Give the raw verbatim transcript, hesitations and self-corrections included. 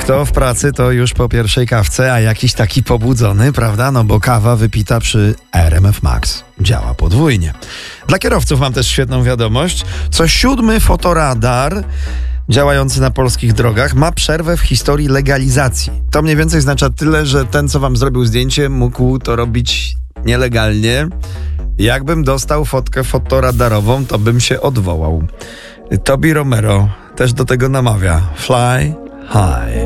Kto w pracy, to już po pierwszej kawce, a jakiś taki pobudzony, prawda? No bo kawa wypita przy R M F Max działa podwójnie. Dla kierowców mam też świetną wiadomość. Co siódmy fotoradar działający na polskich drogach ma przerwę w historii legalizacji. To mniej więcej oznacza tyle, że ten, co wam zrobił zdjęcie, mógł to robić nielegalnie. Jakbym dostał fotkę fotoradarową, to bym się odwołał. Tobi Romero też do tego namawia. Fly high.